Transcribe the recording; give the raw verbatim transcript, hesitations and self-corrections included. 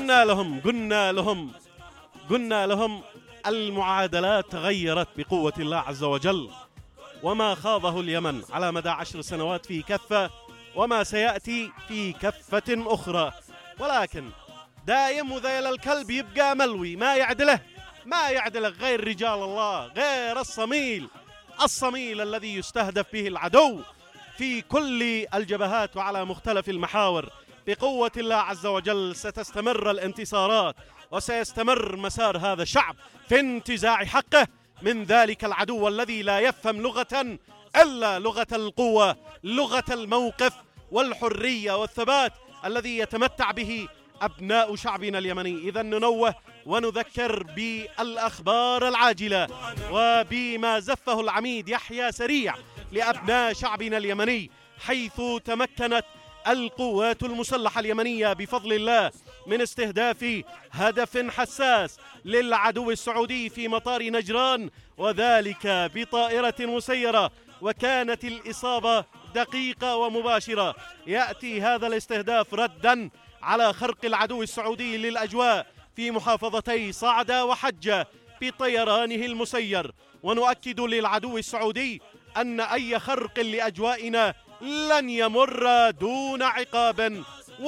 قلنا لهم قلنا لهم قلنا لهم المعادلات تغيرت بقوة الله عز وجل، وما خاضه اليمن على مدى عشر سنوات في كفة وما سيأتي في كفة أخرى، ولكن دايم وذيل الكلب يبقى ملوي، ما يعدله ما يعدله غير رجال الله، غير الصميل الصميل الذي يستهدف به العدو في كل الجبهات وعلى مختلف المحاور. بقوة الله عز وجل ستستمر الانتصارات، وسيستمر مسار هذا الشعب في انتزاع حقه من ذلك العدو الذي لا يفهم لغة إلا لغة القوة، لغة الموقف والحرية والثبات الذي يتمتع به أبناء شعبنا اليمني. إذا ننوه ونذكر بالأخبار العاجلة وبما زفه العميد يحيى سريع لأبناء شعبنا اليمني، حيث تمكنت القوات المسلحة اليمنية بفضل الله من استهداف هدف حساس للعدو السعودي في مطار نجران، وذلك بطائرة مسيرة، وكانت الإصابة دقيقة ومباشرة. يأتي هذا الاستهداف ردا على خرق العدو السعودي للأجواء في محافظتي صعدة وحجة بطيرانه المسير، ونؤكد للعدو السعودي أن أي خرق لأجوائنا لن يمر دون عقاب